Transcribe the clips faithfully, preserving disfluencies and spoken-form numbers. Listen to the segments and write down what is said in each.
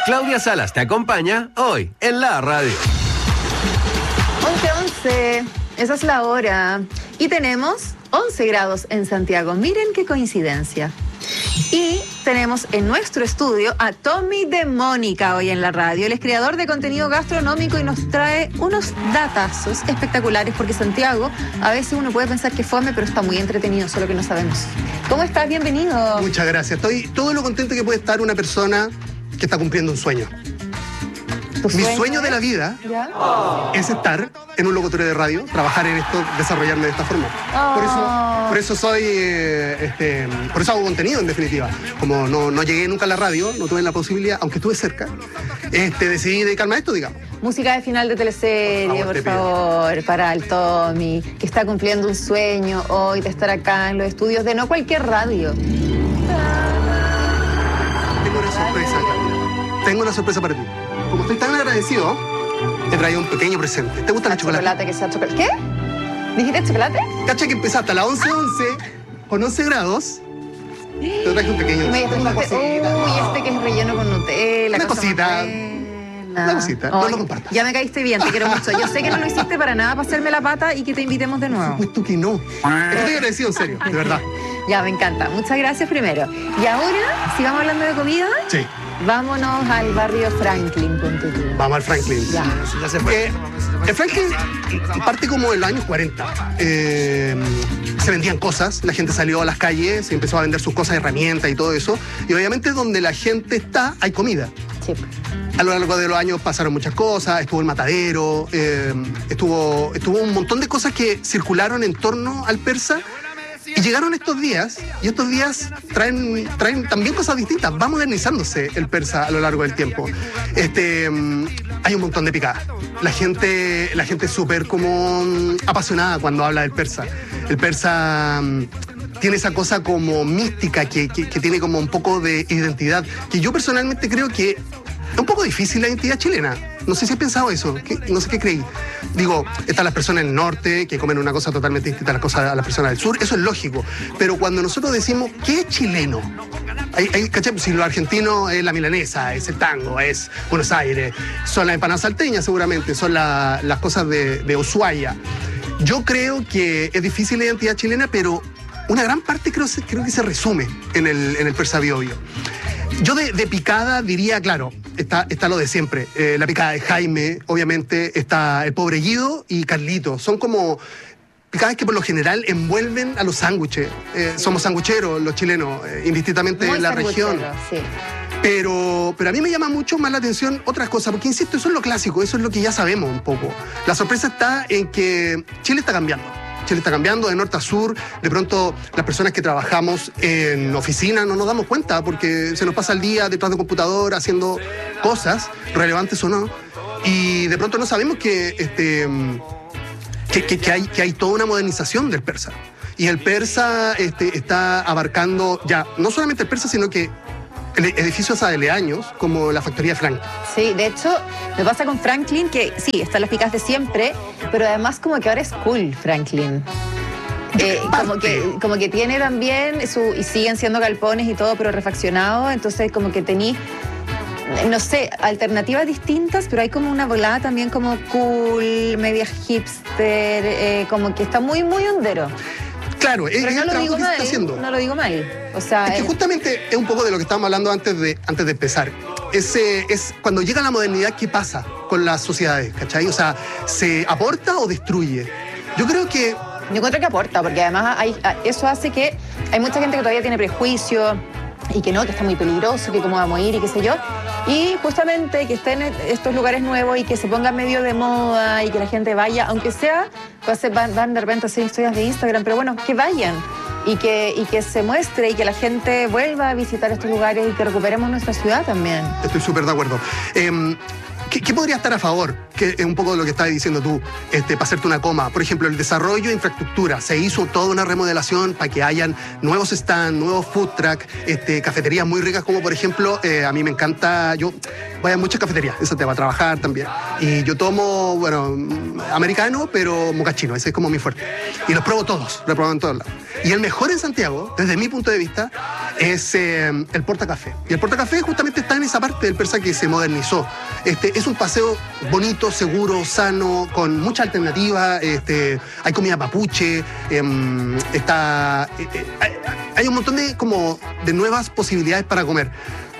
Claudia Salas te acompaña hoy en la radio. once once, esa es la hora. Y tenemos once grados en Santiago. Miren qué coincidencia. Y tenemos en nuestro estudio a Tommy de Mónica hoy en la radio. Él es creador de contenido gastronómico y nos trae unos datazos espectaculares, porque Santiago, a veces uno puede pensar que fome, pero está muy entretenido, solo que no sabemos. ¿Cómo estás? Bienvenido. Muchas gracias. Estoy todo lo contento que puede estar una persona que está cumpliendo un sueño. Mi sueño, sueño ¿eh? de la vida ¿Ya? es estar en un locutorio de radio, trabajar en esto, desarrollarme de esta forma. Oh. Por eso, por eso soy, eh, este, por eso hago contenido en definitiva. Como no, no llegué nunca a la radio, no tuve la posibilidad, aunque estuve cerca, este, decidí dedicarme a esto, digamos. Música de final de teleserie, Por favor, por te pido. favor, para el Tommy, que está cumpliendo un sueño hoy de estar acá en los estudios de no cualquier radio. Tengo una sorpresa, Claudia. Tengo una sorpresa para ti. Como estoy tan agradecido, te traigo un pequeño presente. ¿Te gusta la chocolate? Chocolate que sea chocolate. ¿Qué? ¿Dijiste chocolate? Cacha que empezaste a las once once con once grados. Te traje un pequeño. Y me una trajiste, cosita. uy, este que es relleno con Nutella. Una cosa cosita. más buena. Una cosita, no Ay, lo compartas. Ya me caíste bien, te quiero mucho. Yo sé que no lo hiciste para nada para hacerme la pata y que te invitemos de nuevo. Pues tú que no. Estoy agradecido, en serio, de verdad. Ya, me encanta. Muchas gracias primero. Y ahora, si vamos hablando de comida, Sí. vámonos al barrio Franklin, ponte tú. Vamos al Franklin. Ya. Ya se fue. Eh, el Franklin parte como en los años cuarenta. Eh, se vendían cosas, la gente salió a las calles, se empezó a vender sus cosas, herramientas y todo eso. Y obviamente donde la gente está, hay comida. Sí. A lo largo de los años pasaron muchas cosas, estuvo el matadero, eh, estuvo, estuvo un montón de cosas que circularon en torno al persa. Y llegaron estos días, y estos días traen, traen también cosas distintas. Va modernizándose el persa a lo largo del tiempo. Este, mm, hay un montón de picadas. La gente, la gente es súper como mm, apasionada cuando habla del persa. El persa mm, tiene esa cosa como mística que, que, que tiene como un poco de identidad, que yo personalmente creo que es un poco difícil la identidad chilena. No sé si has pensado eso, ¿Qué? No sé qué creí. Digo, están las personas del norte que comen una cosa totalmente distinta a las cosas a las personas del sur, eso es lógico. Pero cuando nosotros decimos, ¿qué es chileno? Hay, hay, ¿cachai? Si lo argentino es la milanesa, es el tango, es Buenos Aires, son las empanadas salteñas seguramente, son la, las cosas de, de Ushuaia. Yo creo que es difícil la identidad chilena, pero una gran parte creo, creo que se resume en el, en el persa biobio. Yo de, de picada diría, claro, está, está lo de siempre. Eh, la picada de Jaime, obviamente, está el pobre Guido y Carlito. Son como picadas que por lo general envuelven a los sándwiches. Eh, somos sangucheros los chilenos, eh, indistintamente Muy de la región. sanguchero, sí. Pero, pero a mí me llama mucho más la atención otras cosas, porque insisto, eso es lo clásico, eso es lo que ya sabemos un poco. La sorpresa está en que Chile está cambiando. Chile está cambiando de norte a sur. De pronto, las personas que trabajamos en oficina no nos damos cuenta porque se nos pasa el día detrás de un computador haciendo cosas, relevantes o no. Y de pronto no sabemos que, este, que, que, que, hay, que hay toda una modernización del persa. Y el persa este, está abarcando ya no solamente el persa, sino que edificios aledaños como la factoría Franklin. Sí, de hecho, me pasa con Franklin que sí, están las picadas de siempre, pero además como que ahora es cool Franklin. Eh, como, que, como que tiene también su, y siguen siendo galpones y todo, pero refaccionado, entonces como que tení, no sé, alternativas distintas, pero hay como una volada también como cool, media hipster, eh, como que está muy, muy hondero. Claro, es, pero es no el lo trabajo digo que se mal, está haciendo. no lo digo mal. O sea, es que es, justamente es un poco de lo que estábamos hablando antes de, antes de empezar. Ese, es cuando llega la modernidad, ¿qué pasa con las sociedades? ¿Cachai? O sea, ¿se aporta o destruye? Yo creo que... Yo encuentro que aporta, porque además hay, eso hace que hay mucha gente que todavía tiene prejuicio y que no, que está muy peligroso, que cómo vamos a ir y qué sé yo. Y justamente que estén en estos lugares nuevos y que se pongan medio de moda y que la gente vaya, aunque sea, pues van, van de repente a hacer historias de Instagram, pero bueno, que vayan y que, y que se muestre y que la gente vuelva a visitar estos lugares y que recuperemos nuestra ciudad también. Estoy súper de acuerdo. Eh, ¿Qué, ¿Qué podría estar a favor? Que es un poco de lo que estabas diciendo tú, este, para hacerte una coma. Por ejemplo, el desarrollo de infraestructura. Se hizo toda una remodelación para que hayan nuevos stands, nuevos food truck, este, cafeterías muy ricas, como por ejemplo, eh, a mí me encanta, yo voy a muchas cafeterías en Santiago a trabajar también. Y yo tomo, bueno, americano, pero mocachino, ese es como mi fuerte. Y los pruebo todos, los pruebo en todos lados. Y el mejor en Santiago, desde mi punto de vista, es eh, el Portacafé. Y el Portacafé justamente está en esa parte del Persa que se modernizó. Este, es un paseo bonito, seguro, sano, con mucha alternativa. Este, hay comida mapuche, eh, está, eh, eh, hay, hay un montón de, como, de nuevas posibilidades para comer.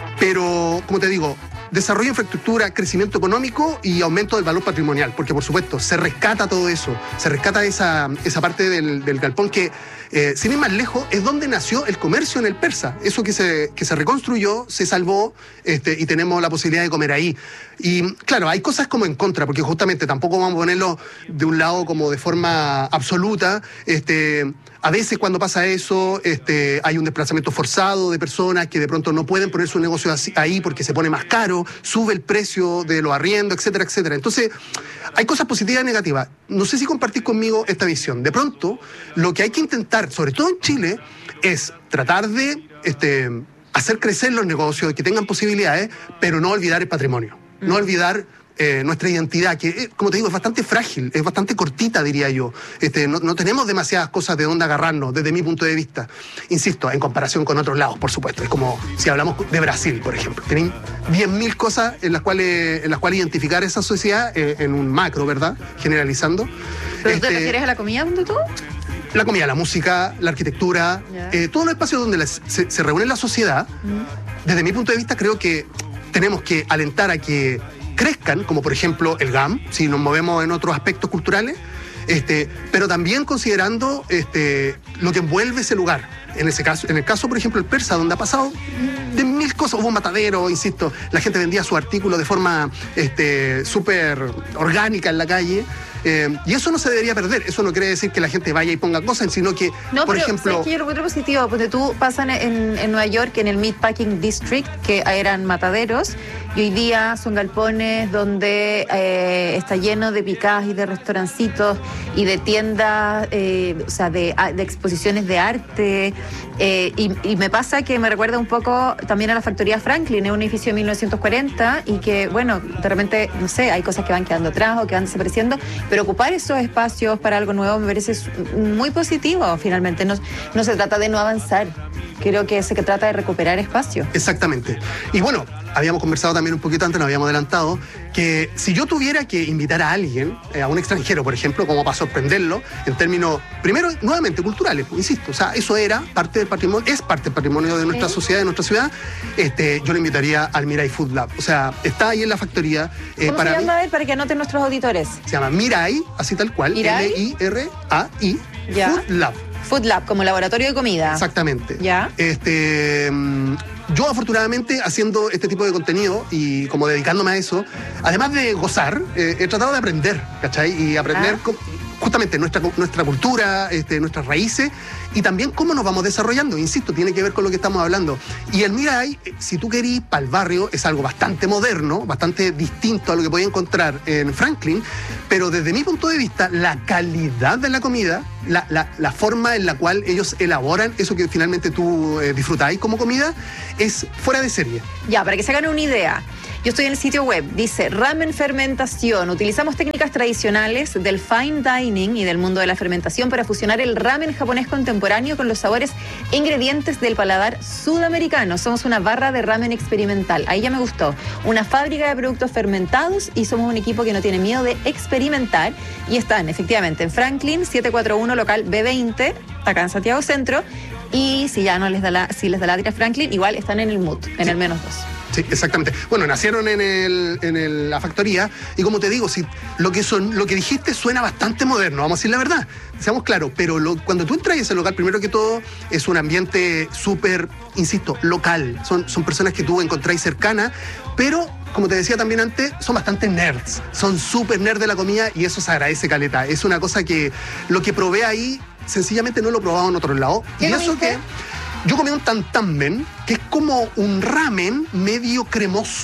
Pero, como te digo, desarrollo de infraestructura, crecimiento económico y aumento del valor patrimonial, porque por supuesto se rescata todo eso, se rescata esa, esa parte del, del galpón que, eh, sin ir más lejos, es donde nació el comercio en el Persa. Eso que se, que se reconstruyó, se salvó, este, y tenemos la posibilidad de comer ahí. Y claro, hay cosas como en contra, porque justamente tampoco vamos a ponerlo de un lado como de forma absoluta. Este, a veces cuando pasa eso, este, hay un desplazamiento forzado de personas que de pronto no pueden poner su negocio así, ahí porque se pone más caro, sube el precio de los arriendos, etcétera, etcétera. Entonces, hay cosas positivas y negativas. No sé si compartís conmigo esta visión. De pronto, lo que hay que intentar, sobre todo en Chile, es tratar de este, hacer crecer los negocios, que tengan posibilidades, pero no olvidar el patrimonio. No olvidar eh, nuestra identidad, que, eh, como te digo, es bastante frágil, es bastante cortita, diría yo. Este, no, no tenemos demasiadas cosas de dónde agarrarnos, desde mi punto de vista. Insisto, en comparación con otros lados, por supuesto. Es como si hablamos de Brasil, por ejemplo. Tienen diez mil cosas en las cuales, en las cuales identificar esa sociedad eh, en un macro, ¿verdad? Generalizando. ¿Pero este, te refieres a la comida, donde tú? La comida, la música, la arquitectura, Yeah. eh, todos los espacios donde las- se, se reúne la sociedad. Mm. Desde mi punto de vista, creo que tenemos que alentar a que crezcan, como por ejemplo el G A M, si nos movemos en otros aspectos culturales, este, pero también considerando este, lo que envuelve ese lugar. En ese caso, en el caso, por ejemplo, el Persa, donde ha pasado de mil cosas, hubo un matadero, insisto, la gente vendía su artículo de forma este, súper orgánica en la calle. Eh, y eso no se debería perder. Eso no quiere decir que la gente vaya y ponga cosas, sino que, No, por pero ejemplo... ¿sabes qué? Yo lo encuentro positivo, porque tú pasan en, en Nueva York, en el Meatpacking District, que eran mataderos, y hoy día son galpones donde eh, está lleno de picadas y de restaurancitos y de tiendas, eh, o sea, de, de exposiciones de arte. Eh, y, y me pasa que me recuerda un poco también a la factoría Franklin, es un edificio de mil novecientos cuarenta y que, bueno, de repente, no sé, hay cosas que van quedando atrás o que van desapareciendo, pero ocupar esos espacios para algo nuevo me parece muy positivo, finalmente. No, no se trata de no avanzar, creo que se trata de recuperar espacio. Exactamente. Y bueno, habíamos conversado también un poquito antes, nos habíamos adelantado, que si yo tuviera que invitar a alguien, eh, a un extranjero, por ejemplo, como para sorprenderlo, en términos, primero, nuevamente, culturales, insisto, o sea, eso era parte del patrimonio, es parte del patrimonio de nuestra Sí. sociedad, de nuestra ciudad, este, yo lo invitaría al Mirai Food Lab. O sea, está ahí en la factoría. Eh, ¿Cómo para se mí, llama él para que anoten nuestros auditores? se llama Mirai, así tal cual, ¿Mirai? M I R A I, Ya. Food Lab. Food Lab, como laboratorio de comida. Exactamente. Ya. Este, mm, yo afortunadamente haciendo este tipo de contenido y como dedicándome a eso, además de gozar, eh, he tratado de aprender, ¿cachai? Y aprender Ah. co- justamente nuestra, nuestra cultura, este, nuestras raíces y también cómo nos vamos desarrollando. Insisto, tiene que ver con lo que estamos hablando. Y el Mirai, eh, si tú querís, para el barrio, es algo bastante moderno, bastante distinto a lo que podía encontrar en Franklin, pero desde mi punto de vista, la calidad de la comida, la, la, la forma en la cual ellos elaboran eso que finalmente tú eh, disfrutáis como comida, es fuera de serie. Ya, para que se hagan una idea. Yo estoy en el sitio web, dice ramen fermentación. Utilizamos técnicas tradicionales del fine dining y del mundo de la fermentación para fusionar el ramen japonés contemporáneo con los sabores e ingredientes del paladar sudamericano. Somos una barra de ramen experimental. Ahí ya me gustó. Una fábrica de productos fermentados y somos un equipo que no tiene miedo de experimentar. Y están efectivamente en Franklin, setecientos cuarenta y uno, local B veinte, acá en Santiago Centro. Y si ya no les da la, si les da la tira Franklin, igual están en el M U T, en Sí. el menos dos. Sí, exactamente. Bueno, nacieron en, el, en el- la factoría y como te digo, si lo que son, lo que dijiste suena bastante moderno, vamos a decir la verdad, seamos claros, pero lo- cuando tú entras a ese local, primero que todo, es un ambiente súper, insisto, local. Son, son personas que tú encontráis cercanas, pero como te decía también antes, son bastante nerds, son súper nerds de la comida y eso se agradece caleta. Es una cosa que lo que probé ahí, sencillamente no lo he probado en otro lado. ¿Qué Y eso comiste? que... Yo comí un tantanmen, que es como un ramen medio cremoso.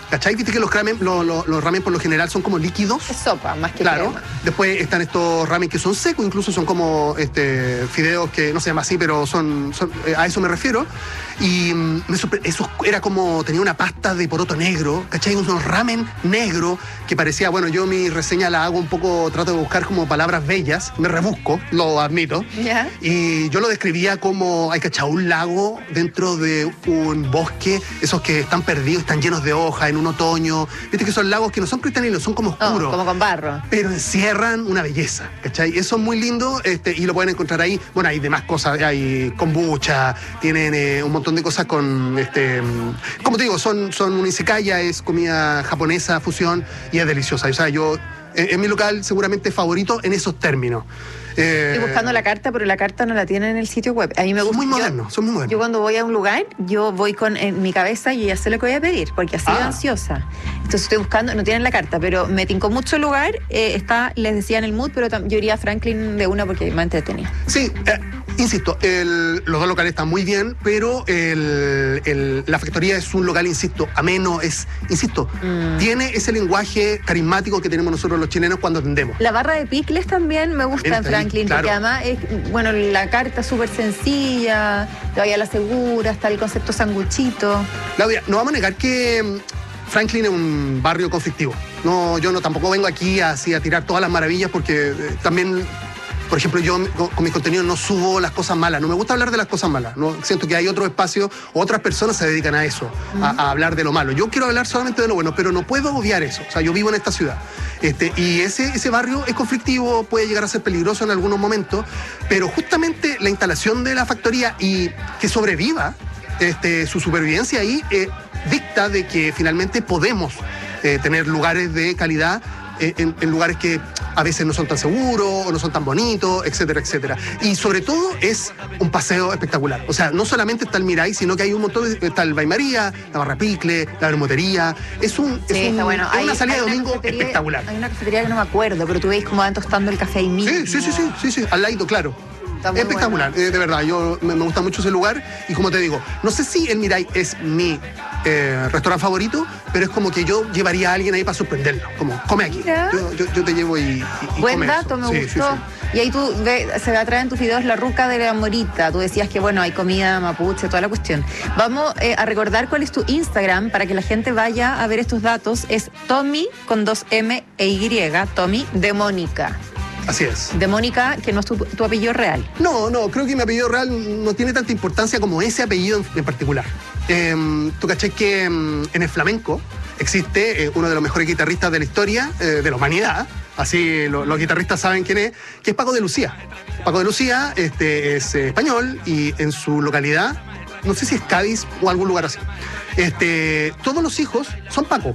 ¿cachai? Viste que los ramen, lo, lo, los ramen por lo general son como líquidos. Es sopa, más que Claro. crema. Después están estos ramen que son secos, incluso son como este, fideos que no se llama así, pero son, son eh, a eso me refiero. Y mm, me sorpre- eso era como, tenía una pasta de poroto negro, ¿cachai? Unos ramen negros que parecía, bueno, yo mi reseña la hago un poco, trato de buscar como palabras bellas, me rebusco, lo admito. ¿Ya? Y yo lo describía como, hay cachado, un lago dentro de un bosque, esos que están perdidos, están llenos de hojas en un otoño. Viste que son lagos que no son cristalinos, son como Oh, oscuros. como con barro. Pero encierran una belleza, ¿cachai? Eso es muy lindo este, y lo pueden encontrar ahí. Bueno, hay demás cosas, hay kombucha, tienen eh, un montón de cosas con, este, como te digo, son, son un izakaya, es comida japonesa, fusión, y es deliciosa. O sea, yo, en, en mi local seguramente favorito en esos términos. Eh, Estoy buscando la carta, pero la carta no la tiene en el sitio web. A mí me Son gusta. muy yo- modernos, son muy modernos. Yo cuando voy a un lugar, yo voy con en mi cabeza y ya sé lo que voy a pedir, porque así de Ah. ansiosa. Entonces estoy buscando, no tienen la carta, pero me tincó mucho el lugar. eh, está, les decía en el mood, pero tam- yo iría a Franklin de una porque me entretenía. Sí, eh, insisto, el- los dos locales están muy bien, pero el- el- la factoría es un local, insisto, ameno, es, insisto, Mm. tiene ese lenguaje carismático que tenemos nosotros los chilenos cuando atendemos. La barra de picles también me gusta Bien, en está ahí, Franklin, claro. porque además es, bueno, la carta es súper sencilla, te vaya a la segura, está el concepto sanguchito. Claudia, no vamos a negar que mm, Franklin es un barrio conflictivo. No, yo no tampoco vengo aquí así a tirar todas las maravillas porque eh, también, por ejemplo, yo con, con mis contenidos no subo las cosas malas. No me gusta hablar de las cosas malas. No, siento que hay otros espacios, otras personas se dedican a eso, a, a hablar de lo malo. Yo quiero hablar solamente de lo bueno, pero no puedo obviar eso. O sea, yo vivo en esta ciudad. Este, y ese, ese barrio es conflictivo, puede llegar a ser peligroso en algunos momentos, pero justamente la instalación de la factoría y que sobreviva este, su supervivencia ahí eh, dicta de que finalmente podemos eh, tener lugares de calidad eh, en, en lugares que a veces no son tan seguros o no son tan bonitos, etcétera, etcétera. Y sobre todo es un paseo espectacular. O sea, no solamente está el Mirai, sino que hay un montón de... Está el Bay María, la Barra Picle, la bermotería. Es, un, Sí, es, un- está bueno. es una Hay- salida hay de una domingo cafetería- espectacular. Hay una cafetería que no me acuerdo, pero tú veis cómo van tostando el café ahí mismo. Sí, sí, sí, sí, sí, sí, al ladito, claro. Está muy Espectacular, bueno. eh, de verdad, yo me, me gusta mucho ese lugar y como te digo, no sé si el Mirai es mi eh, restaurante favorito, pero es como que yo llevaría a alguien ahí para sorprenderlo, como, come aquí, Mira. yo, yo- yo te llevo y, y- y Buen come dato, eso. me Sí, sí, gustó. sí. Y ahí tú ve, se va a traer en tus videos la ruca de la morita. Tú decías que, bueno, hay comida mapuche, toda la cuestión. Vamos eh, a recordar cuál es tu Instagram para que la gente vaya a ver estos datos. Es Tommy con dos M e Y, Tommy de Mónica. Así es. De Mónica, que no es tu, tu apellido real. No, no, creo que mi apellido real no tiene tanta importancia como ese apellido en, en particular. Eh, Tú caché que em, en el flamenco existe eh, uno de los mejores guitarristas de la historia, eh, de la humanidad, así lo- los guitarristas saben quién es, que es Paco de Lucía. Paco de Lucía este, es eh, español y en su localidad, no sé si es Cádiz o algún lugar así, este, todos los hijos son Paco.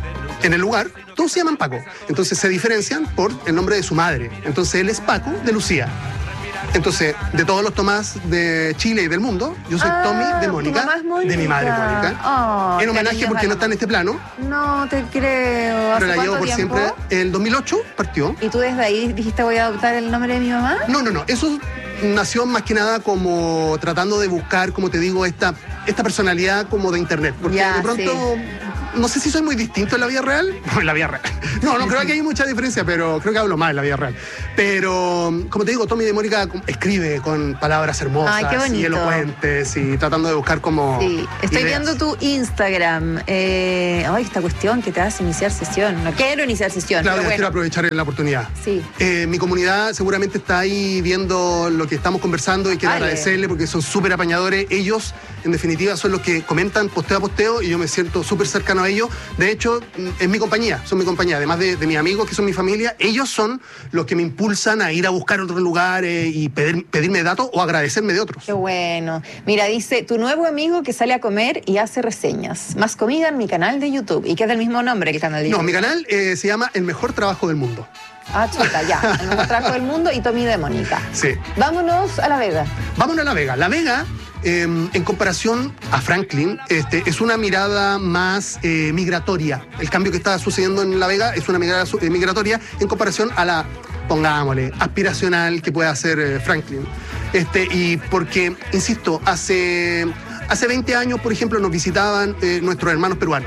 En el lugar, todos se llaman Paco. Entonces se diferencian por el nombre de su madre. Entonces él es Paco de Lucía. Entonces, de todos los Tomás de Chile y del mundo, yo soy Ah, Tommy de tu Mónica, mamá es Mónica. de mi madre Mónica. Oh, en homenaje cariños porque a no la está en este plano, No te creo. ¿Hace pero la llevo cuánto por tiempo? siempre. El dos mil ocho partió. ¿Y tú desde ahí dijiste voy a adoptar el nombre de mi mamá? No, no, no. Eso nació más que nada como tratando de buscar, como te digo, esta, esta personalidad como de internet. Porque Ya, de pronto, no sé si soy muy distinto en la vida real. No, en la vida real. No, no creo que hay mucha diferencia, pero creo que hablo más en la vida real. Pero, como te digo, Tommy de Mónica escribe con palabras hermosas Ay, qué bonito. y elocuentes y tratando de buscar como. Sí, estoy ideas. viendo tu Instagram. Eh, ay, esta cuestión que te hace iniciar sesión. No quiero iniciar sesión, Claudia, pero quiero bueno. aprovechar la oportunidad. Sí. Eh, mi comunidad seguramente está ahí viendo lo que estamos conversando y quiero Vale. agradecerle porque son súper apañadores. Ellos, en definitiva, son los que comentan posteo a posteo y yo me siento súper cercano a ellos. De hecho, mm, es mi compañía, son mi compañía. Además de, de mis amigos que son mi familia, ellos son los que me impulsan a ir a buscar otros lugares y pedir- pedirme datos o agradecerme de otros. Qué bueno. Mira, dice, tu nuevo amigo que sale a comer y hace reseñas. Más comida en mi canal de YouTube. Y que es del mismo nombre el canal de No, YouTube. mi canal eh, se llama El Mejor Trabajo del Mundo. Ah, chuta, ya. El mejor trabajo del mundo y Tommy de Mónica. Sí. Vámonos a La Vega. Vámonos a La Vega. La Vega, eh, en comparación a Franklin, este, es una mirada más eh, migratoria. El cambio que está sucediendo en La Vega es una mirada su- eh, migratoria en comparación a la, pongámosle, aspiracional que puede hacer eh, Franklin. Este, y porque, insisto, hace, hace veinte años, por ejemplo, nos visitaban eh, nuestros hermanos peruanos.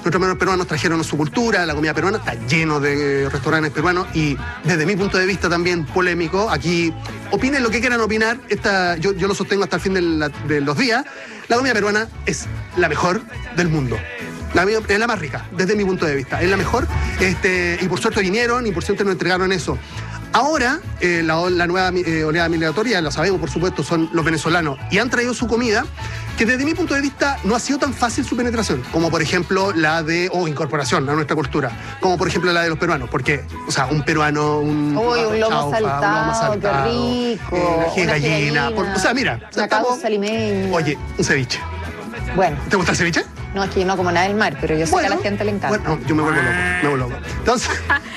nuestros hermanos peruanos trajeron su cultura, la comida peruana, está lleno de restaurantes peruanos y desde mi punto de vista también polémico, aquí opinen lo que quieran opinar, esta, yo, yo lo sostengo hasta el fin de, la, de los días, la comida peruana es la mejor del mundo. La, es la más rica, desde mi punto de vista. Es la mejor. Este, y por suerte vinieron y por suerte nos entregaron eso. Ahora, eh, la, la nueva eh, oleada migratoria, lo sabemos por supuesto, son los venezolanos. Y han traído su comida, que desde mi punto de vista no ha sido tan fácil su penetración, como por ejemplo la de, o oh, incorporación a nuestra cultura, como por ejemplo la de los peruanos. Porque, o sea, un peruano, un... Uy, un lomo chaufa, saltado, un lomo saltado, qué rico. Eh, una una gallina. Por, o sea, mira. Una estamos, causa limeña. Oye, un ceviche. Bueno. ¿Te gusta el ceviche? No, es que yo no como nada del mar, pero yo sé bueno, que a la gente le encanta. Bueno, yo me vuelvo loco, me vuelvo loco. Entonces,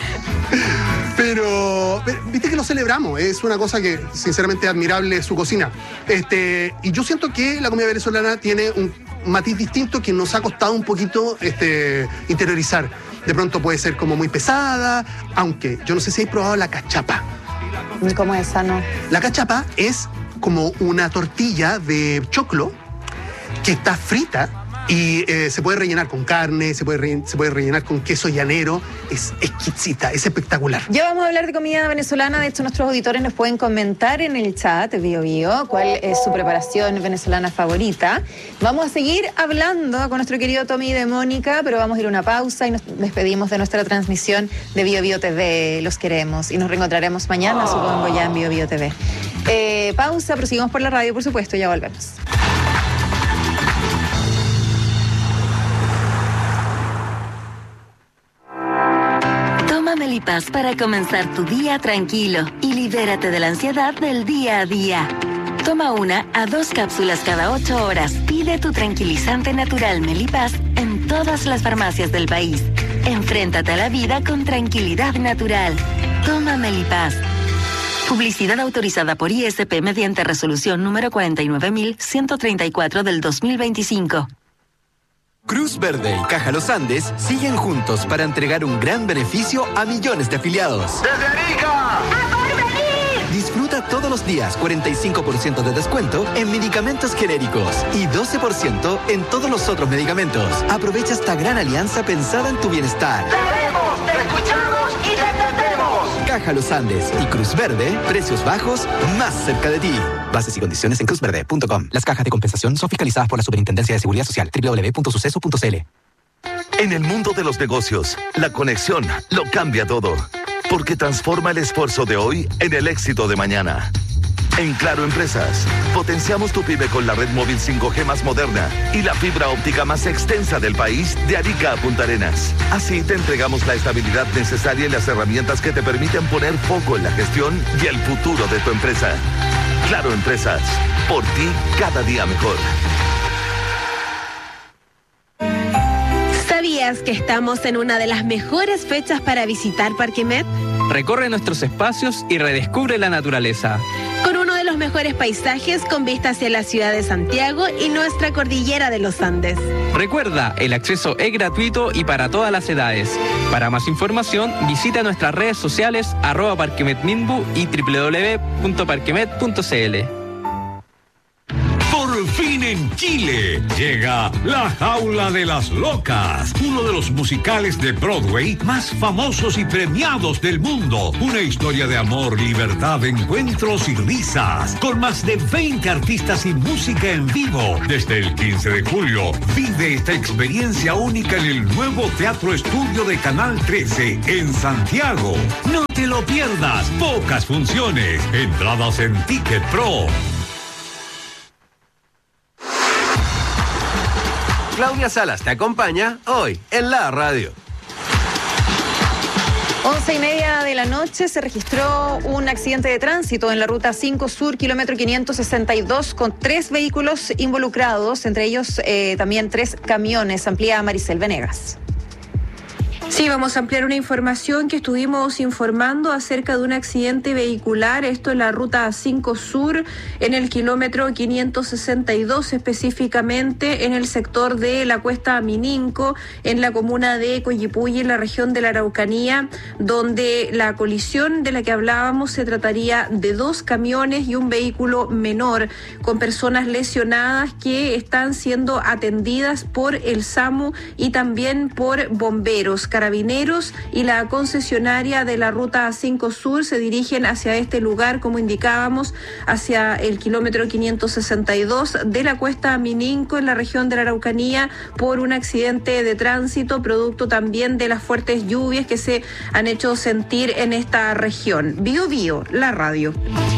pero, pero, viste que lo celebramos, es una cosa que sinceramente es admirable su cocina. Este, y yo siento que la comida venezolana tiene un matiz distinto que nos ha costado un poquito este, interiorizar. De pronto puede ser como muy pesada, aunque yo no sé si habéis probado la cachapa. ¿Cómo es esa, no? La cachapa es como una tortilla de choclo que está frita y eh, se puede rellenar con carne, se puede, re, se puede rellenar con queso llanero. Es exquisita, es espectacular. Ya vamos a hablar de comida venezolana. De hecho, nuestros auditores nos pueden comentar en el chat, Bio Bio, cuál es su preparación venezolana favorita. Vamos a seguir hablando con nuestro querido Tommy de Mónica, pero vamos a ir a una pausa y nos despedimos de nuestra transmisión de Bio Bio T V. Los queremos y nos reencontraremos mañana, supongo, ya en Bio Bio T V. Eh, pausa, proseguimos por la radio, por supuesto, ya volvemos. Melipaz para comenzar tu día tranquilo y libérate de la ansiedad del día a día. Toma una a dos cápsulas cada ocho horas. Pide tu tranquilizante natural Melipaz en todas las farmacias del país. Enfréntate a la vida con tranquilidad natural. Toma Melipaz. Publicidad autorizada por I S P mediante resolución número cuarenta y nueve mil ciento treinta y cuatro del dos mil veinticinco. Cruz Verde y Caja Los Andes siguen juntos para entregar un gran beneficio a millones de afiliados. ¡Desde Arica! ¡A Porvenir! Disfruta todos los días cuarenta y cinco por ciento de descuento en medicamentos genéricos y doce por ciento en todos los otros medicamentos. Aprovecha esta gran alianza pensada en tu bienestar. ¡Te vemos, te escuchamos y te entendemos! Caja Los Andes y Cruz Verde, precios bajos más cerca de ti. Bases y condiciones en cruz verde punto com. Las cajas de compensación son fiscalizadas por la Superintendencia de Seguridad Social. doble u doble u doble u punto suceso punto c l. En el mundo de los negocios, la conexión lo cambia todo, porque transforma el esfuerzo de hoy en el éxito de mañana. En Claro Empresas, potenciamos tu pyme con la red móvil cinco G más moderna y la fibra óptica más extensa del país de Arica a Punta Arenas. Así te entregamos la estabilidad necesaria y las herramientas que te permiten poner foco en la gestión y el futuro de tu empresa. Claro Empresas, por ti cada día mejor. ¿Sabías que estamos en una de las mejores fechas para visitar Parque Met? Recorre nuestros espacios y redescubre la naturaleza. Con uno de los mejores paisajes con vista hacia la ciudad de Santiago y nuestra cordillera de los Andes. Recuerda, el acceso es gratuito y para todas las edades. Para más información, visita nuestras redes sociales arroba parquemetminbu y doble u doble u doble u punto parquemet punto c l. Por fin en Chile llega La Jaula de las Locas, uno de los musicales de Broadway más famosos y premiados del mundo. Una historia de amor, libertad, encuentros y risas, con más de veinte artistas y música en vivo. Desde el quince de julio, vive esta experiencia única en el nuevo Teatro Estudio de Canal trece en Santiago. No te lo pierdas, pocas funciones, entradas en Ticket Pro. Claudia Salas te acompaña hoy en la radio. Once y media de la noche se registró un accidente de tránsito en la ruta cinco Sur, kilómetro quinientos sesenta y dos, con tres vehículos involucrados, entre ellos eh, también tres camiones. Amplía Maricel Venegas. Sí, vamos a ampliar una información que estuvimos informando acerca de un accidente vehicular, esto en la ruta cinco Sur, en el kilómetro quinientos sesenta y dos, específicamente en el sector de la Cuesta Mininco, en la comuna de Coyipulli, en la región de la Araucanía, donde la colisión de la que hablábamos se trataría de dos camiones y un vehículo menor, con personas lesionadas que están siendo atendidas por el SAMU y también por bomberos. Carabineros y la concesionaria de la ruta cinco Sur se dirigen hacia este lugar, como indicábamos, hacia el kilómetro quinientos sesenta y dos de la Cuesta Mininco, en la región de la Araucanía, por un accidente de tránsito, producto también de las fuertes lluvias que se han hecho sentir en esta región. Bio Bio, la radio.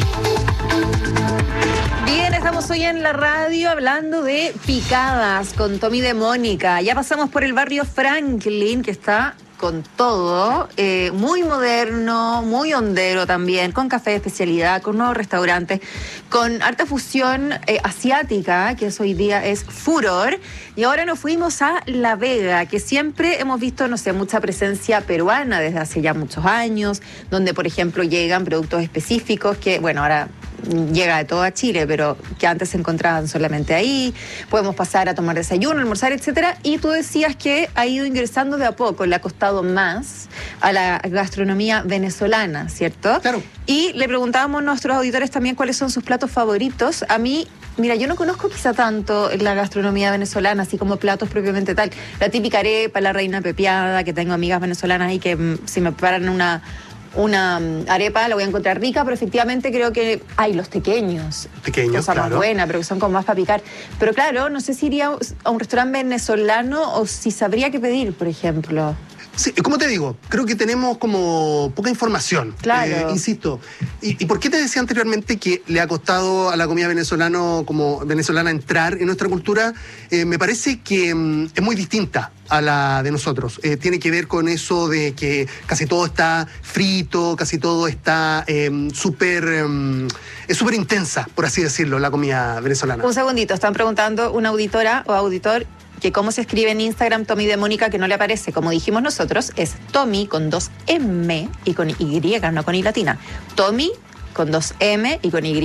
Bien, estamos hoy en la radio hablando de picadas con Tommy de Mónica. Ya pasamos por el barrio Franklin, que está con todo, eh, muy moderno, muy hondero también, con café de especialidad, con nuevos restaurantes, con harta fusión eh, asiática, que eso hoy día es furor. Y ahora nos fuimos a La Vega, que siempre hemos visto, no sé, mucha presencia peruana desde hace ya muchos años, donde, por ejemplo, llegan productos específicos que, bueno, ahora llega de todo a Chile, pero que antes se encontraban solamente ahí. Podemos pasar a tomar desayuno, almorzar, etcétera. Y tú decías que ha ido ingresando de a poco, le ha costado más a la gastronomía venezolana, ¿cierto? Claro. Y le preguntábamos a nuestros auditores también cuáles son sus platos favoritos. A mí, mira, yo no conozco quizá tanto la gastronomía venezolana, así como platos propiamente tal. La típica arepa, la reina pepiada, que tengo amigas venezolanas ahí que mm, si me preparan una una um, arepa la voy a encontrar rica, pero efectivamente creo que hay los tequeños. Pequeños, cosa claro. más buena, pero que son como más para picar. Pero claro, no sé si iría a un restaurante venezolano o si sabría qué pedir, por ejemplo. Sí, como te digo, creo que tenemos como poca información. Claro. Eh, insisto. ¿Y, ¿Y por qué te decía anteriormente que le ha costado a la comida venezolano, como venezolana entrar en nuestra cultura? Eh, me parece que mm, es muy distinta a la de nosotros. Eh, tiene que ver con eso de que casi todo está frito, casi todo está eh, súper... Eh, es súper intensa, por así decirlo, la comida venezolana. Un segundito, están preguntando una auditora o auditor que cómo se escribe en Instagram Tommy de Mónica, que no le aparece. Como dijimos nosotros, es Tommy con dos M y con Y, no con I latina. Tommy con dos M y con Y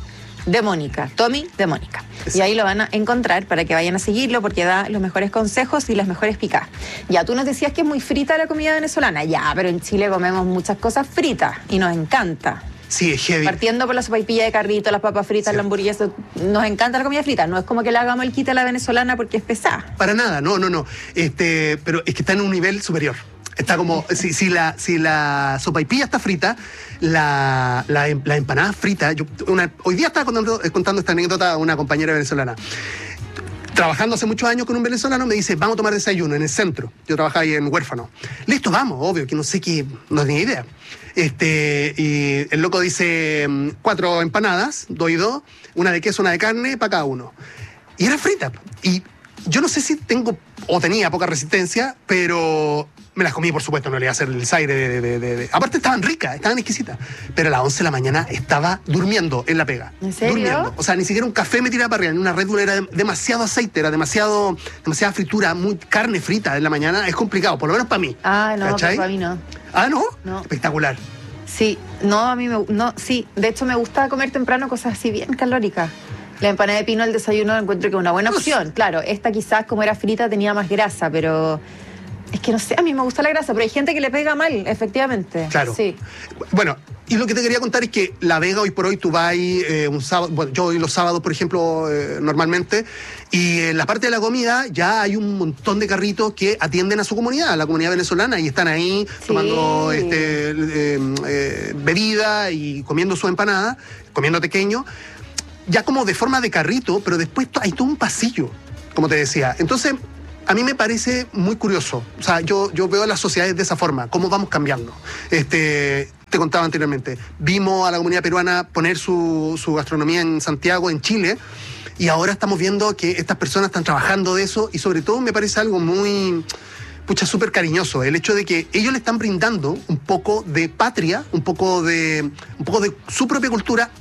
de Mónica. Tommy de Mónica. Y ahí lo van a encontrar para que vayan a seguirlo, porque da los mejores consejos y las mejores picadas. Ya, tú nos decías que es muy frita la comida venezolana. Ya, pero en Chile comemos muchas cosas fritas y nos encanta. Sí, es heavy. Partiendo por la sopaipilla de carrito, las papas fritas, sí, la hamburguesa, nos encanta la comida frita. No es como que le hagamos el quite a la venezolana porque es pesada. Para nada, no, no, no. Este, pero es que está en un nivel superior. Está como, si, si, la, si la sopaipilla está frita, la, la, la empanada frita. Yo, una, hoy día estaba contando, contando esta anécdota a una compañera venezolana. Trabajando hace muchos años con un venezolano, me dice, vamos a tomar desayuno en el centro. Yo trabajaba ahí en Huérfano. Listo, vamos, obvio, que no sé qué, no tenía idea. Este, y el loco dice, cuatro empanadas, doy dos, una de queso, una de carne, para cada uno. Y era frita. Y yo no sé si tengo, o tenía poca resistencia, pero me las comí, por supuesto, no le iba a hacer el zaire de, de, de, de... Aparte estaban ricas, estaban exquisitas. Pero a las once de la mañana estaba durmiendo en la pega. ¿En serio? Durmiendo. O sea, ni siquiera un café me tiraba para arriba. En una Red Bull era demasiado aceite, era demasiado, demasiada fritura, muy carne frita en la mañana. Es complicado, por lo menos para mí. Ah, no, ¿cachai? para mí no. Ah, ¿no? No. Espectacular. Sí, no, a mí me... No, sí, de hecho me gusta comer temprano cosas así bien calóricas. La empanada de pino al desayuno encuentro que es una buena opción. Claro, esta quizás como era frita tenía más grasa, pero... Es que no sé, a mí me gusta la grasa, pero hay gente que le pega mal, efectivamente. Claro. Sí. Bueno, y lo que te quería contar es que La Vega hoy por hoy tú vas eh, un sábado, bueno, yo voy los sábados, por ejemplo, eh, normalmente, y en la parte de la comida ya hay un montón de carritos que atienden a su comunidad, a la comunidad venezolana, y están ahí sí. tomando este, eh, eh, bebida y comiendo su empanada, comiendo pequeño, ya como de forma de carrito, pero después hay todo un pasillo, como te decía. Entonces... A mí me parece muy curioso. O sea, yo, yo veo las sociedades de esa forma, cómo vamos cambiando. Este, te contaba anteriormente, vimos a la comunidad peruana poner su, su gastronomía en Santiago, en Chile, y ahora estamos viendo que estas personas están trabajando de eso, y sobre todo me parece algo muy... pucha, súper cariñoso, el hecho de que ellos le están brindando un poco de patria, un poco de, un poco de su propia cultura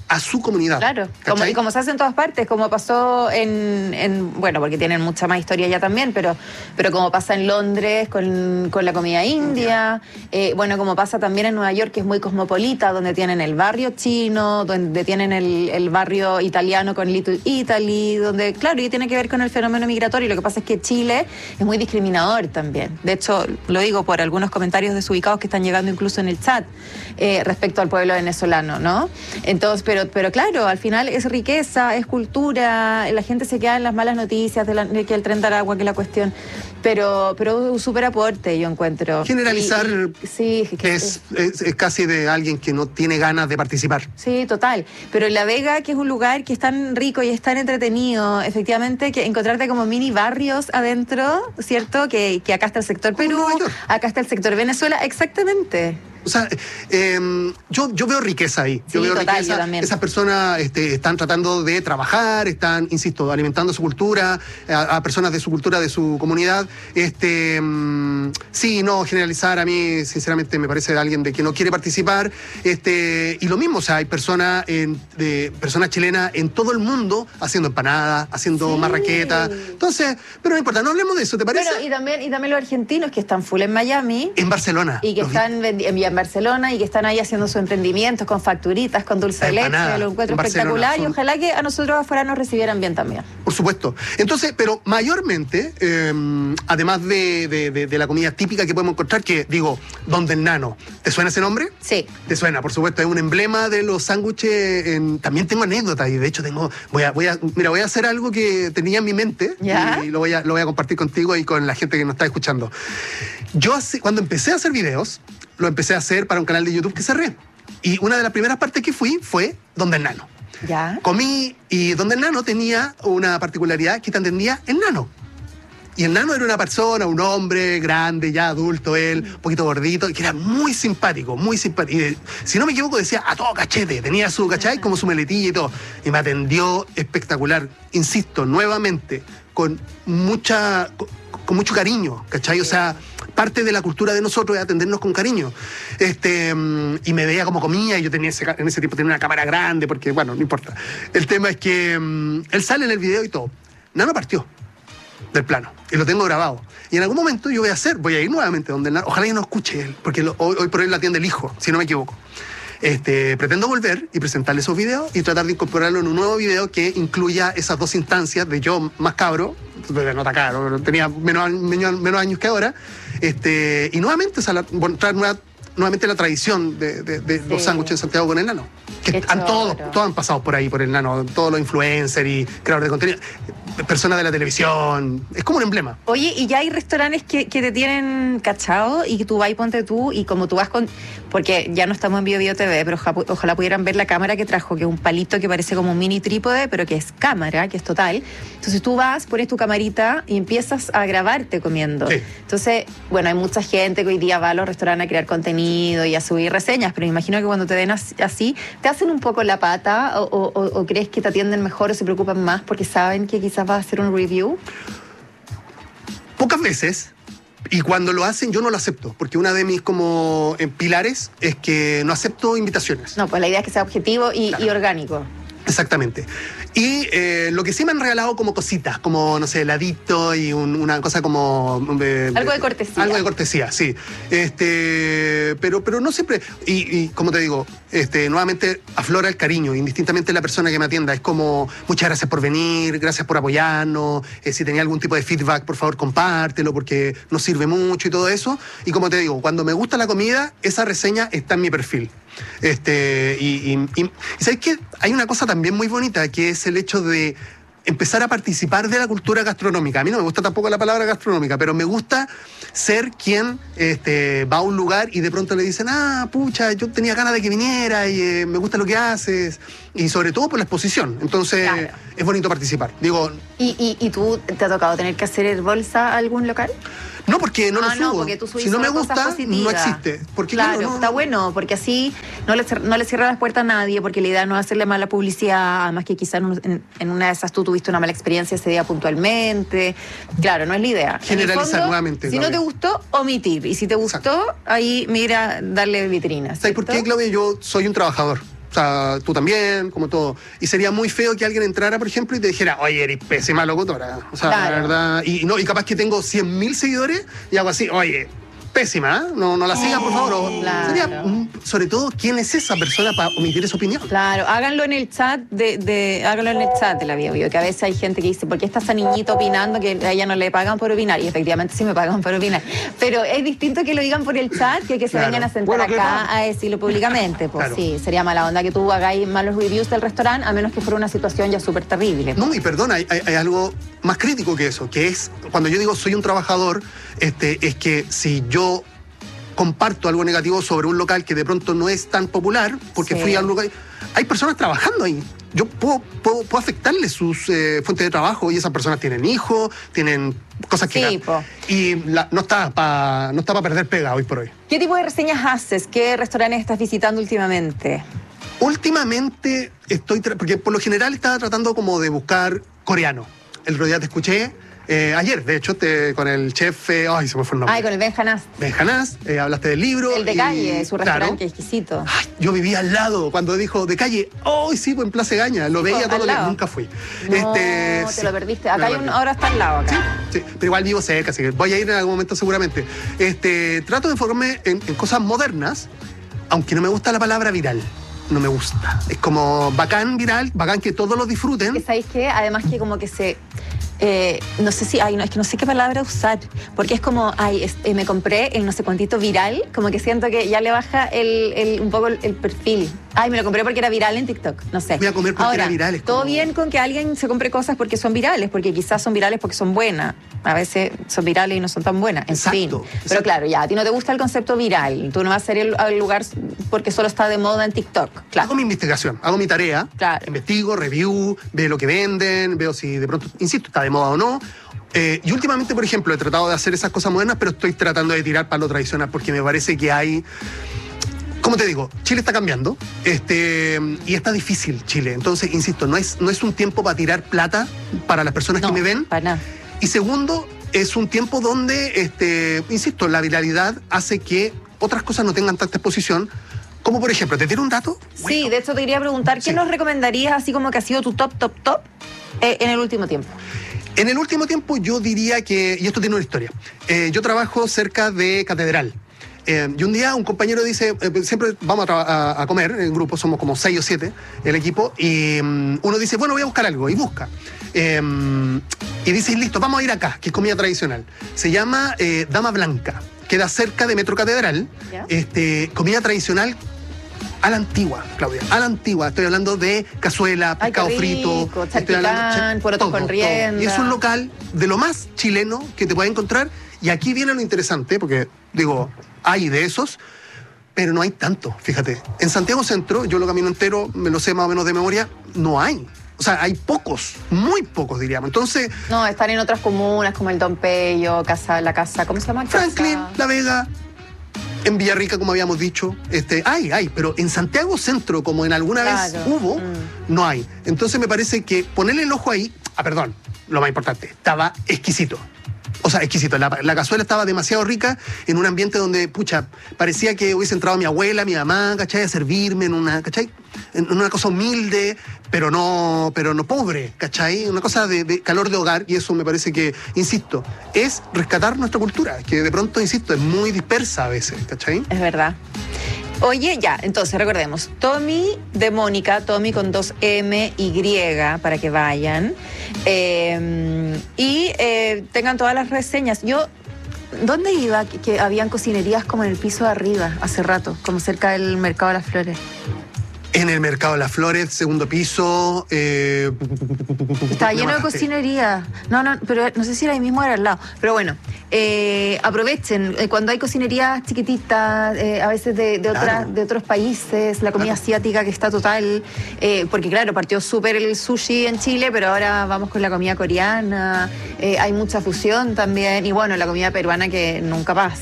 a su comunidad. Claro, como, y como se hace en todas partes, como pasó en, en, bueno, porque tienen mucha más historia ya también, pero, pero como pasa en Londres con, con la comida india, eh, bueno, como pasa también en Nueva York, que es muy cosmopolita, donde tienen el barrio chino, donde tienen el, el barrio italiano con Little Italy, donde, claro, y tiene que ver con el fenómeno migratorio. Lo que pasa es que Chile es muy discriminador también. De hecho, lo digo por algunos comentarios desubicados que están llegando incluso en el chat eh, respecto al pueblo venezolano, ¿no? Entonces, pero Pero, pero claro, al final es riqueza, es cultura, la gente se queda en las malas noticias de, la, de que el tren de Aragua, que la cuestión, pero pero un súper aporte, yo encuentro. Generalizar y, y, sí, que es, es, es casi de alguien que no tiene ganas de participar. Sí, total. Pero en La Vega, que es un lugar que es tan rico y es tan entretenido, efectivamente, que encontrarte como mini barrios adentro, ¿cierto? Que, que acá está el sector Perú, acá está el sector Venezuela, exactamente. O sea, eh, yo, yo veo riqueza ahí. Sí, yo veo total, riqueza. yo también. Esas personas este, están tratando de trabajar, están, insisto, alimentando su cultura, a, a personas de su cultura, de su comunidad. Este, um, sí, no, generalizar a mí, sinceramente, me parece de alguien de que no quiere participar. Este, y lo mismo, o sea, hay personas, en, de, personas chilenas en todo el mundo haciendo empanadas, haciendo sí. marraqueta. Entonces, pero no importa, no hablemos de eso, ¿te parece? Bueno, y también, y también los argentinos que están full en Miami. En Barcelona. Y que están en Barcelona y que están ahí haciendo sus emprendimientos con facturitas, con dulce de leche, lo encuentro espectacular y ojalá que a nosotros afuera nos recibieran bien también. Por supuesto. Entonces, pero mayormente, eh, además de, de, de, de la comida típica que podemos encontrar, que digo, Don del Nano, ¿te suena ese nombre? Sí. Te suena, por supuesto, es un emblema de los sándwiches. En... También tengo anécdotas y de hecho tengo, voy a, voy a, mira, voy a hacer algo que tenía en mi mente. ¿Ya? Y lo voy a, lo voy a compartir contigo y con la gente que nos está escuchando. Yo hace, cuando empecé a hacer videos, lo empecé a hacer para un canal de YouTube que cerré. Y una de las primeras partes que fui fue Donde el Nano. ¿Ya? Comí y Donde el Nano tenía una particularidad que te entendía el nano. Y el nano era una persona, un hombre grande, ya adulto él, un poquito gordito, que era muy simpático, muy simpático. Y si no me equivoco decía a todo cachete, tenía su, ¿cachai? Como su meletilla y todo. Y me atendió espectacular, insisto, nuevamente, con mucha... con, con mucho cariño, ¿cachai? O sea, parte de la cultura de nosotros es atendernos con cariño. Este, y me veía como comía, y yo tenía ese, en ese tiempo tenía una cámara grande, porque, bueno, no importa. El tema es que um, él sale en el video y todo. Nano partió del plano, y lo tengo grabado. Y en algún momento yo voy a hacer, voy a ir nuevamente donde el Nano, ojalá que no escuche él, porque lo, hoy, hoy por hoy la atiende el hijo, si no me equivoco. Este, pretendo volver y presentarle esos videos y tratar de incorporarlo en un nuevo video que incluya esas dos instancias de yo más cabro, no tan cabro, tenía menos, menos, menos años que ahora, este, y nuevamente, o sea, la, bueno, traer nueva, nuevamente la tradición de, de, de sí. los sándwiches en Santiago con el Nano. Que han todos, todos han pasado por ahí, por el Nano, todos los influencers y creadores de contenido, personas de la televisión, es como un emblema. Oye, y ya hay restaurantes que, que te tienen cachado y que tú vas y ponte tú, y como tú vas con... Porque ya no estamos en Bio Bio T V, pero ojalá, ojalá pudieran ver la cámara que trajo, que es un palito que parece como un mini trípode, pero que es cámara, que es total. Entonces tú vas, pones tu camarita y empiezas a grabarte comiendo. Sí. Entonces, bueno, hay mucha gente que hoy día va a los restaurantes a crear contenido y a subir reseñas, pero me imagino que cuando te ven así, ¿te hacen un poco la pata o, o, o crees que te atienden mejor o se preocupan más porque saben que quizás vas a hacer un review? Pocas veces. Y cuando lo hacen, yo no lo acepto, porque una de mis como eh, pilares es que no acepto invitaciones. No, pues la idea es que sea objetivo y, claro. y orgánico. Exactamente. Y eh, lo que sí me han regalado como cositas, como, no sé, heladito y un, una cosa como... Eh, algo de cortesía. Algo de cortesía, sí. Este, pero, pero no siempre... Y, y como te digo, este, nuevamente aflora el cariño, indistintamente la persona que me atienda. Es como, muchas gracias por venir, gracias por apoyarnos. Eh, si tenía algún tipo de feedback, por favor, compártelo, porque nos sirve mucho y todo eso. Y como te digo, cuando me gusta la comida, esa reseña está en mi perfil. Este, y, y, y, y ¿sabes qué? Hay una cosa también muy bonita, que es el hecho de empezar a participar de la cultura gastronómica. A mí no me gusta tampoco la palabra gastronómica, pero me gusta ser quien este, va a un lugar y de pronto le dicen, ah, pucha, yo tenía ganas de que viniera y eh, me gusta lo que haces, y sobre todo por la exposición. Entonces, claro. es bonito participar. Digo, ¿Y, y, ¿Y tú te ha tocado tener que hacer bolsa a algún local? No, porque no ah, lo subo. No, porque tú si no me gusta, no existe. Porque, claro, claro no, está bueno, porque así no le, no le cierra las puertas a nadie, porque la idea no es hacerle mala publicidad, además que quizás en, en una de esas tú tuviste una mala experiencia ese día puntualmente. Claro, no es la idea. Generalizar fondo, nuevamente. Si Claudia. No te gustó, omitir. Y si te gustó, Exacto. ahí mira, darle vitrina. ¿Sabes por qué, Claudia? Yo soy un trabajador. sea, tú también, como todo. Y sería muy feo que alguien entrara, por ejemplo, y te dijera, oye, eres pésima locutora. O sea, Claro. la verdad. Y, no, y capaz que tengo cien mil seguidores y hago así, oye, pésima, ¿eh? No, no la sigan, por favor. O- Claro. Sería, mm, sobre todo, ¿quién es esa persona para omitir esa opinión? Claro, háganlo en el chat de, de háganlo en el chat de la Bio Bio, que a veces hay gente que dice, ¿por qué está esa niñita opinando que a ella no le pagan por opinar? Y efectivamente sí me pagan por opinar. Pero es distinto que lo digan por el chat que que se Claro. vengan a sentar Bueno, acá claro. a decirlo públicamente. Pues Claro. sí, sería mala onda que tú hagáis malos reviews del restaurante, a menos que fuera una situación ya súper terrible. No, y perdona, hay, hay- hay algo más crítico que eso, que es, cuando yo digo soy un trabajador, este, es que si yo comparto algo negativo sobre un local que de pronto no es tan popular, porque Sí. fui a un local, hay personas trabajando ahí. Yo puedo, puedo, puedo afectarles sus eh, fuentes de trabajo y esas personas tienen hijos, tienen cosas que... Sí, po. Y la- no está para no está pa perder pega hoy por hoy. ¿Qué tipo de reseñas haces? ¿Qué restaurantes estás visitando últimamente? Últimamente estoy, tra- porque por lo general estaba tratando como de buscar coreano. El otro día te escuché, eh, ayer de hecho, te- con el chef, eh, ay, se me fue el nombre. Ay, con el Ben Hanás. Benjanás, eh, hablaste del libro. El de y- calle, su restaurante, claro. que exquisito. Ay, yo vivía al lado cuando dijo de calle. ¡Oh, sí! Pues en Plaza Gaña. Lo Sí, veía pues, todo al el día. lado. Nunca fui. No, Este, te sí, lo perdiste. me Acá lo hay un, perdí. ahora está al lado acá. Sí, pero igual vivo cerca, así que voy a ir en algún momento seguramente. Este, trato de enfocarme en, en cosas modernas, aunque no me gusta la palabra viral. No me gusta. Es como bacán viral, bacán que todos lo disfruten. Que sabéis que además que como que se eh, no sé si ay no es que no sé qué palabra usar porque es como ay es- eh, me compré el no sé cuantito viral, como que siento que ya le baja el, el- un poco el, el perfil. Ay, me lo compré porque era viral en TikTok, no sé. Voy a comer porque Ahora, era viral, es todo como- bien con que alguien se compre cosas porque son virales, porque quizás son virales porque son buenas, a veces son virales y no son tan buenas, en Exacto, fin. exacto. Pero claro, ya a ti no te gusta el concepto viral, tú no vas a ser el, el lugar porque solo está de moda en TikTok, claro. Hago mi investigación, hago mi tarea, Claro. investigo, review, veo lo que venden, veo si de pronto, insisto, está de moda o no. Eh, y últimamente, por ejemplo, he tratado de hacer esas cosas modernas, pero estoy tratando de tirar para lo tradicional porque me parece que hay... Como te digo, Chile está cambiando este, y está difícil Chile. Entonces, insisto, no es, no es un tiempo para tirar plata para las personas No, que me ven. para nada. Y segundo, es un tiempo donde, este, insisto, la viralidad hace que otras cosas no tengan tanta exposición. Como por ejemplo, ¿te tiro un dato? Sí, de hecho te quería preguntar, ¿qué Sí. nos recomendarías así como que ha sido tu top, top, top eh, en el último tiempo? En el último tiempo yo diría que, y esto tiene una historia, eh, yo trabajo cerca de Catedral. Eh, y un día un compañero dice, eh, siempre vamos a, traba- a- a comer, en el grupo somos como seis o siete, el equipo, y mm, uno dice, bueno, voy a buscar algo, y busca. Eh, y dice, listo, vamos a ir acá, que es comida tradicional. Se llama eh, Dama Blanca, queda cerca de Metro Catedral, Ya. este, comida tradicional a la antigua, Claudia, a la antigua. Estoy hablando de cazuela, Ay, qué pescado frito. rico, estoy hablando- charquicán, porotos todo, con todo. rienda. Y es un local de lo más chileno que te puedes encontrar. Y aquí viene lo interesante, porque digo, hay de esos, pero no hay tanto, fíjate. En Santiago Centro, yo lo camino entero, me lo sé más o menos de memoria, no hay. O sea, hay pocos, muy pocos diríamos. Entonces, No, están en otras comunas como el Don Pello, casa, la casa, ¿cómo se llama? Franklin, Casa- La Vega, en Villarrica, como habíamos dicho, este, hay, hay, pero en Santiago Centro, como en alguna vez Claro. hubo, Mm. no hay. Entonces me parece que ponerle el ojo ahí, ah, perdón, lo más importante, estaba exquisito. O sea, exquisito. La, la cazuela estaba demasiado rica en un ambiente donde, pucha, parecía que hubiese entrado mi abuela, mi mamá, ¿cachai? A servirme en una, ¿cachai? En una cosa humilde, pero no, pero no pobre, ¿cachai? Una cosa de, de calor de hogar, y eso me parece que, insisto, es rescatar nuestra cultura, que de pronto, insisto, es muy dispersa a veces, ¿cachai? Es verdad. Oye, ya, entonces recordemos, Tommy de Mónica, Tommy con dos M Y, para que vayan. Eh, y eh, tengan todas las reseñas. Yo, ¿dónde iba? Que, que habían cocinerías como en el piso de arriba, hace rato, como cerca del Mercado de las Flores. En el Mercado de las Flores, segundo piso. Eh, Estaba me lleno de mataste. cocinería. No, no, pero no sé si era ahí mismo o era al lado. Pero bueno, eh, aprovechen. eh, cuando hay cocinerías chiquititas, eh, a veces de, de, otras- Claro. de otros países, la comida Claro. asiática que está total. eh, porque claro, partió súper el sushi en Chile, pero ahora vamos con la comida coreana. eh, hay mucha fusión también. Y bueno, la comida peruana que nunca pasa.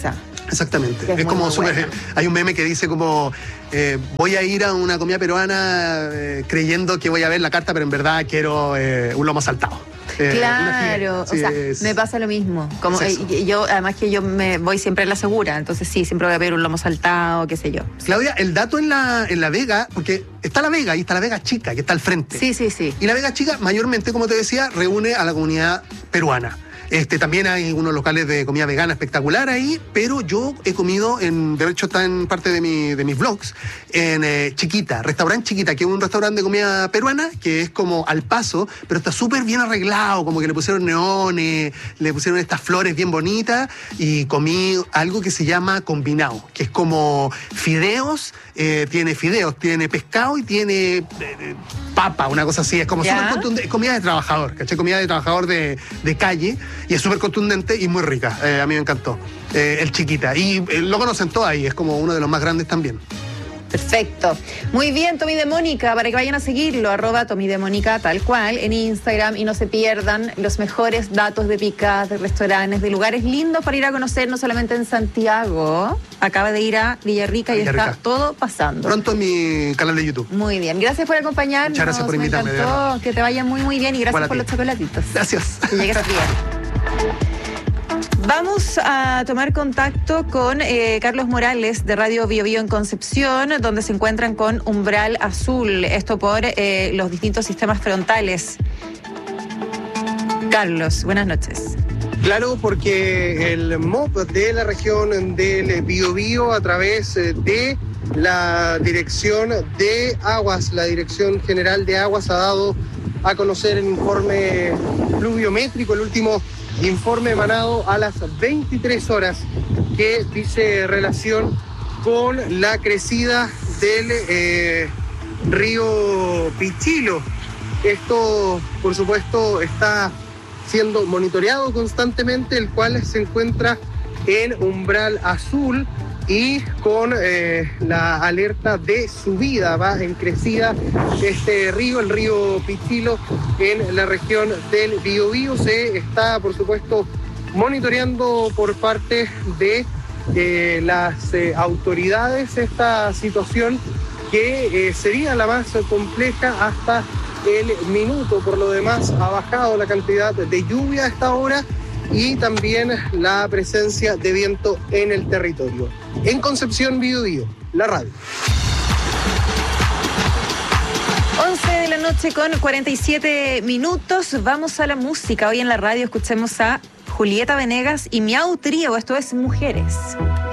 Exactamente. Es Es, muy, como muy súper- buena. hay un meme que dice como eh, voy a ir a una comida peruana eh, creyendo que voy a ver la carta, pero en verdad quiero eh, un lomo saltado. Eh, Claro, una o sí, sea, es- me pasa lo mismo. Como es eso. eh, yo, además que yo me voy siempre a la segura, entonces sí, siempre voy a pedir un lomo saltado, qué sé yo. Claudia, el dato en la, en la Vega, porque está la Vega y está la Vega Chica, que está al frente. Sí, sí, sí. Y la Vega Chica, mayormente, como te decía, reúne a la comunidad peruana. Este, también hay unos locales de comida vegana espectacular ahí, pero yo he comido, en, de hecho está en parte de, mi, de mis vlogs, en eh, Chiquita, restaurante Chiquita, que es un restaurante de comida peruana, que es como al paso, pero está súper bien arreglado, como que le pusieron neones, le pusieron estas flores bien bonitas, y comí algo que se llama combinado, que es como fideos, eh, tiene fideos, tiene pescado y tiene eh, eh, papa, una cosa así, es como ¿Ya? súper contundente, es comida de trabajador, ¿cachai? Comida de trabajador de, de calle, y es súper contundente y muy rica. Eh, a mí me encantó. Eh, el Chiquita. Y eh, lo conocen todos ahí, es como uno de los más grandes también. Perfecto. Muy bien, Tommy de Mónica, para que vayan a seguirlo, arroba Tommy de Mónica, tal cual, en Instagram, y no se pierdan los mejores datos de picadas, de restaurantes, de lugares lindos para ir a conocer, no solamente en Santiago. Acaba de ir a Villarrica y Villarrica. está todo pasando. Pronto en mi canal de YouTube. Muy bien, gracias por acompañarnos. Muchas gracias por Me invitarme, de encantó, verdad. que te vaya muy, muy bien y gracias Igual a por ti. los chocolatitos. Gracias. Que llegues bien. Vamos a tomar contacto con eh, Carlos Morales de Radio Bio Bio en Concepción, donde se encuentran con Umbral Azul, esto por eh, los distintos sistemas frontales. Carlos, buenas noches. Claro, porque el M O P de la región del Biobío, a través de la Dirección de Aguas, la Dirección General de Aguas, ha dado a conocer el informe pluviométrico, el último informe emanado a las veintitrés horas, que dice relación con la crecida del eh, río Pichilo. Esto, por supuesto, está siendo monitoreado constantemente, el cual se encuentra en umbral azul y con eh, la alerta de subida, va en crecida este río, el río Pichilo, en la región del Biobío. Se está, por supuesto, monitoreando por parte de eh, las eh, autoridades esta situación, que eh, sería la más compleja hasta el minuto. Por lo demás, ha bajado la cantidad de lluvia a esta hora y también la presencia de viento en el territorio. En Concepción, Biobío, la radio. once de la noche con cuarenta y siete minutos. Vamos a la música. Hoy en la radio escuchemos a Julieta Venegas y Miau Trío. Esto es Mujeres.